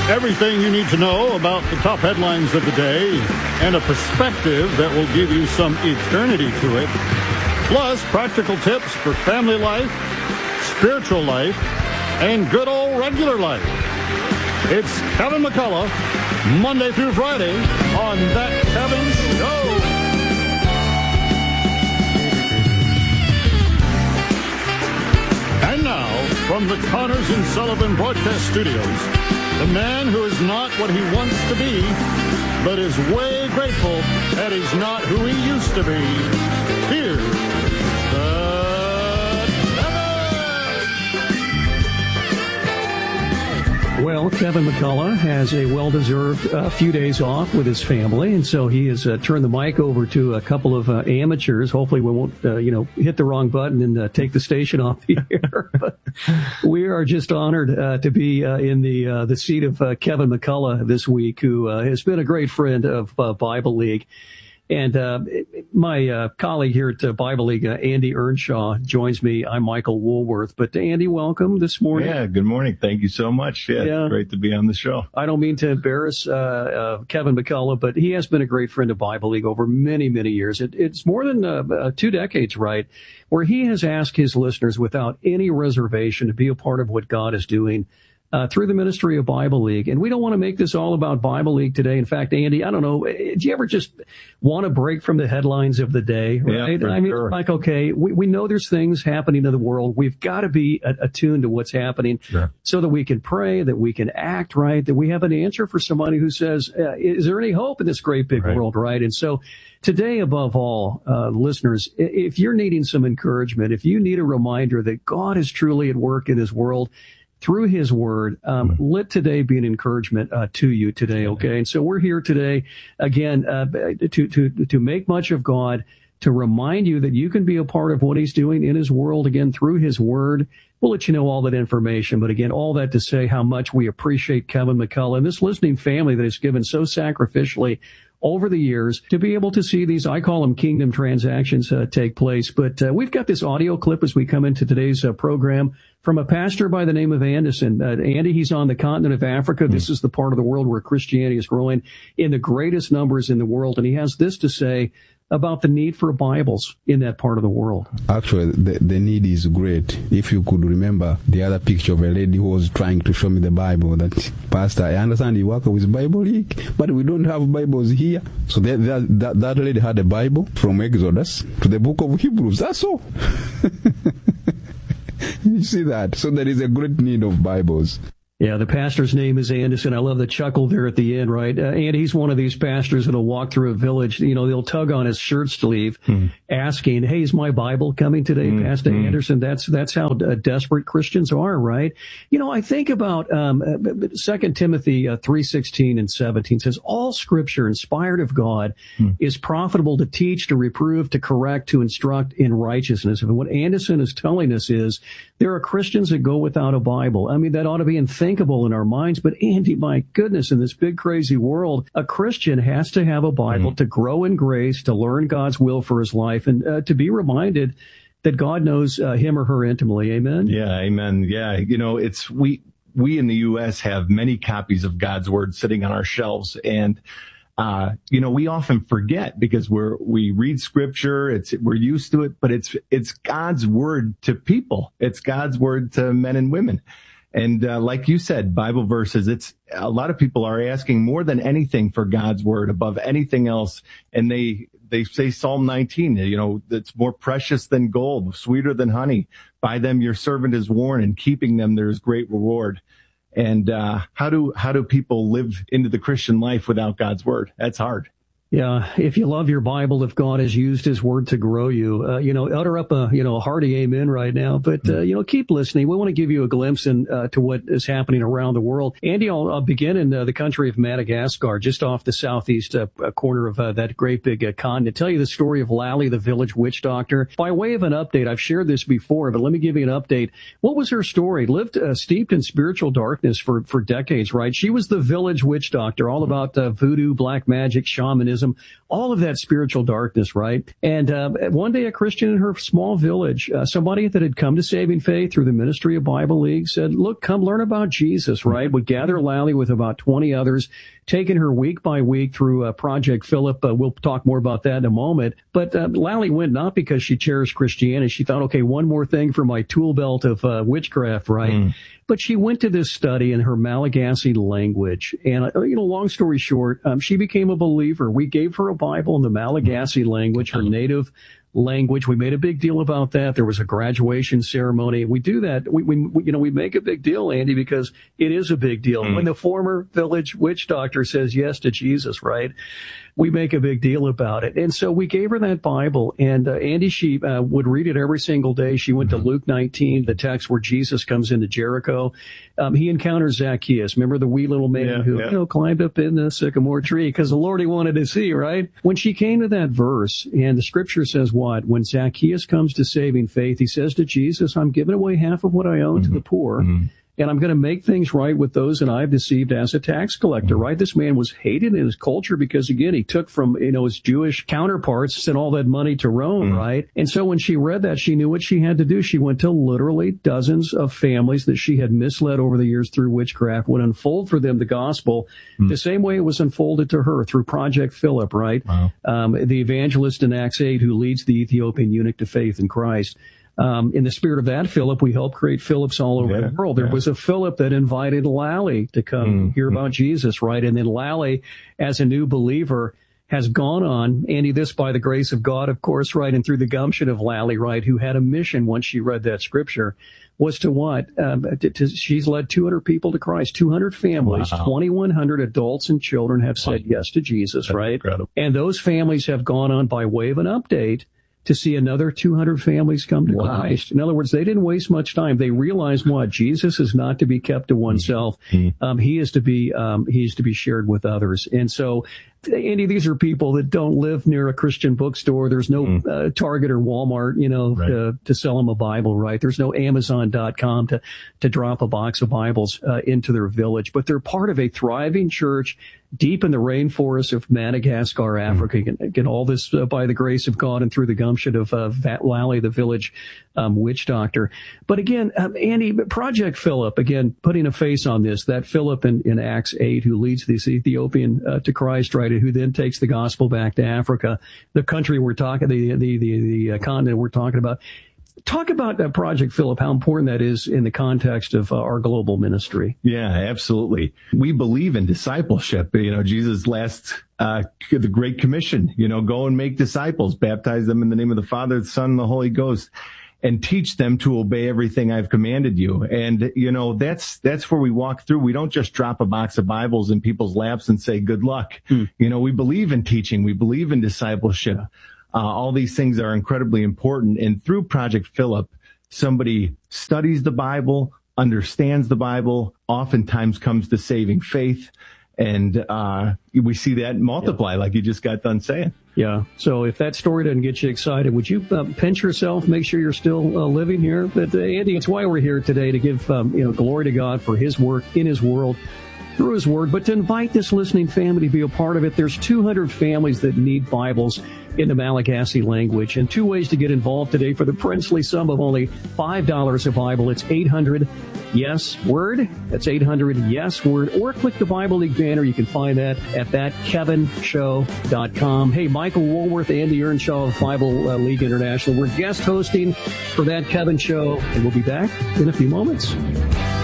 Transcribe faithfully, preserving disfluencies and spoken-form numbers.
Everything you need to know about the top headlines of the day and a perspective that will give you some eternity to it. Plus, practical tips for family life, spiritual life, and good old regular life. It's Kevin McCullough, Monday through Friday on That Kevin Show. And now, from the Connors and Sullivan Broadcast Studios, the man who is not what he wants to be, but is way grateful that he's not who he used to be. Here's the Kevin! Well, Kevin McCullough has a well-deserved uh, few days off with his family, and so he has uh, turned the mic over to a couple of uh, amateurs. Hopefully we won't, uh, you know, hit the wrong button and uh, take the station off the air. But we are just honored uh, to be uh, in the uh, the seat of uh, Kevin McCullough this week, who uh, has been a great friend of uh, Bible League. And uh, my uh, colleague here at uh, Bible League, uh, Andy Earnshaw, joins me. I'm Michael Woolworth. But Andy, welcome this morning. Yeah, good morning. Thank you so much. Yeah, yeah. It's great to be on the show. I don't mean to embarrass uh, uh, Kevin McCullough, but he has been a great friend of Bible League over many, many years. It, it's more than uh, uh, two decades, right, where he has asked his listeners without any reservation to be a part of what God is doing Uh, through the ministry of Bible League. And we don't want to make this all about Bible League today. In fact, Andy, I don't know, do you ever just want to break from the headlines of the day, right? Yeah, I mean, sure. like, okay, we, we know there's things happening in the world. We've got to be attuned to what's happening sure. so that we can pray, that we can act, right? That we have an answer for somebody who says, uh, is there any hope in this great big right. world, right? And so today, above all, uh, listeners, if you're needing some encouragement, if you need a reminder that God is truly at work in his world, through his word, um, mm-hmm. let today be an encouragement uh, to you today, okay? And so we're here today, again, uh, to, to, to make much of God, to remind you that you can be a part of what he's doing in his world, again, through his word. We'll let you know all that information, but again, all that to say how much we appreciate Kevin McCullough and this listening family that has given so sacrificially over the years to be able to see these, I call them kingdom transactions, uh, take place. But uh, we've got this audio clip as we come into today's uh, program from a pastor by the name of Anderson. Uh, Andy, he's on the continent of Africa. Mm-hmm. This is the part of the world where Christianity is growing in the greatest numbers in the world. And he has this to say about the need for Bibles in that part of the world. Actually, the, the need is great. If you could remember the other picture of a lady who was trying to show me the Bible, that, Pastor, I understand you work with Bible League, but we don't have Bibles here. So that, that, that lady had a Bible from Exodus to the book of Hebrews. That's all. You see that? So there is a great need of Bibles. Yeah, the pastor's name is Anderson. I love the chuckle there at the end, right? Uh, and he's one of these pastors that'll walk through a village. You know, they'll tug on his shirt sleeve, hmm. asking, "Hey, is my Bible coming today, hmm. Pastor hmm. Anderson?" That's that's how uh, desperate Christians are, right? You know, I think about um, Second Timothy uh, three sixteen and seventeen says, "All Scripture, inspired of God, hmm. is profitable to teach, to reprove, to correct, to instruct in righteousness." And what Anderson is telling us is there are Christians that go without a Bible. I mean, that ought to be unthinkable in our minds. But Andy, my goodness, in this big, crazy world, a Christian has to have a Bible mm. to grow in grace, to learn God's will for his life, and uh, to be reminded that God knows uh, him or her intimately. Amen? Yeah, amen. Yeah, you know, it's we we in the U S have many copies of God's Word sitting on our shelves, and Uh, you know, we often forget because we're, we read scripture, it's, we're used to it, but it's, it's God's word to people. It's God's word to men and women. And, uh, like you said, Bible verses, it's, a lot of people are asking more than anything for God's word above anything else. And they, they say Psalm nineteen, you know, that's more precious than gold, sweeter than honey. By them your servant is warned, and keeping them there is great reward. And uh how do how do people live into the Christian life without God's word? That's hard. Yeah, if you love your Bible, if God has used his word to grow you, uh, you know, utter up a, you know, a hearty amen right now. But, uh, you know, keep listening. We want to give you a glimpse in, uh, to what is happening around the world. Andy, I'll, I'll begin in uh, the country of Madagascar, just off the southeast uh, corner of uh, that great big uh, continent. Tell you the story of Lally, the village witch doctor. By way of an update, I've shared this before, but let me give you an update. What was her story? Lived uh, steeped in spiritual darkness for, for decades, right? She was the village witch doctor, all about uh, voodoo, black magic, shamanism, Satanism, all of that spiritual darkness, right? And uh, one day a Christian in her small village, uh, somebody that had come to saving faith through the ministry of Bible League said, look, come learn about Jesus, right? Would gather Lally with about twenty others, taking her week by week through uh, Project Philip. Uh, we'll talk more about that in a moment. But uh, Lally went not because she cherished Christianity. She thought, okay, one more thing for my tool belt of uh, witchcraft, right? Mm. But she went to this study in her Malagasy language. And, uh, you know, long story short, um, she became a believer. We gave her a Bible in the Malagasy language, her native language. We made a big deal about that. There was a graduation ceremony. We do that. We, we, you know, we make a big deal, Andy, because it is a big deal. Mm. When the former village witch doctor says yes to Jesus, right? We make a big deal about it. And so we gave her that Bible, and uh, Andy, she uh, would read it every single day. She went mm-hmm. to Luke nineteen, the text where Jesus comes into Jericho. Um, he encounters Zacchaeus. Remember the wee little man yeah, who yeah. you know climbed up in the sycamore tree because the Lord he wanted to see, right? When she came to that verse, and the scripture says what? When Zacchaeus comes to saving faith, he says to Jesus, I'm giving away half of what I own mm-hmm. to the poor. Mm-hmm. And I'm going to make things right with those that I've deceived as a tax collector, right? This man was hated in his culture because, again, he took from, you know, his Jewish counterparts, sent all that money to Rome, mm. right? And so when she read that, she knew what she had to do. She went to literally dozens of families that she had misled over the years through witchcraft, would unfold for them the gospel mm. the same way it was unfolded to her through Project Philip, right? Wow. Um, the evangelist in Acts eight who leads the Ethiopian eunuch to faith in Christ. Um, in the spirit of that Philip, we helped create Philips all over yeah, the world. There yeah. was a Philip that invited Lally to come mm, hear mm. about Jesus, right? And then Lally, as a new believer, has gone on, Andy, this by the grace of God, of course, right? And through the gumption of Lally, right, who had a mission once she read that scripture, was to what? Um, to, to, she's led two hundred people to Christ, two hundred families, wow. twenty-one hundred adults and children have said wow. yes to Jesus, That's right? Incredible. And those families have gone on by way of an update to see another two hundred families come to wow. Christ. In other words, they didn't waste much time. They realized what? Jesus is not to be kept to oneself. Mm-hmm. Um, he is to be, um, he is to be shared with others. And so, Andy, these are people that don't live near a Christian bookstore. There's no mm. uh, Target or Walmart, you know, right. to, to sell them a Bible, right? There's no Amazon dot com to, to drop a box of Bibles uh, into their village. But they're part of a thriving church deep in the rainforests of Madagascar, Africa. Mm. Again, all this uh, by the grace of God and through the gumption of uh, Vat Lally, the village um, witch doctor. But again, um, Andy, Project Philip, again, putting a face on this, that Philip in, in Acts eight who leads this Ethiopian uh, to Christ, right? Who then takes the gospel back to Africa, the country we're talking, the the the, the uh, continent we're talking about. Talk about uh, Project Philip, how important that is in the context of uh, our global ministry. Yeah, absolutely. We believe in discipleship. You know, Jesus' last, uh, the Great Commission, you know, go and make disciples, baptize them in the name of the Father, the Son, and the Holy Ghost, and teach them to obey everything I've commanded you. And, you know, that's, that's where we walk through. We don't just drop a box of Bibles in people's laps and say, good luck. Hmm. You know, we believe in teaching. We believe in discipleship. Uh, all these things are incredibly important. And through Project Philip, somebody studies the Bible, understands the Bible, oftentimes comes to saving faith. And uh we see that multiply, yeah. like you just got done saying. Yeah. So if that story doesn't get you excited, would you uh, pinch yourself, make sure you're still uh, living here? But uh, Andy, it's why we're here today, to give um, you know glory to God for His work in His world, through His Word, but to invite this listening family to be a part of it. There's two hundred families that need Bibles in the Malagasy language, and two ways to get involved today for the princely sum of only five dollars a Bible. It's eight hundred yes word. That's eight hundred yes word, or click the Bible League banner. You can find that at that kevin show dot com. Hey, Michael Woolworth, Andy Earnshaw of Bible uh, League International. We're guest hosting for That Kevin Show, and we'll be back in a few moments.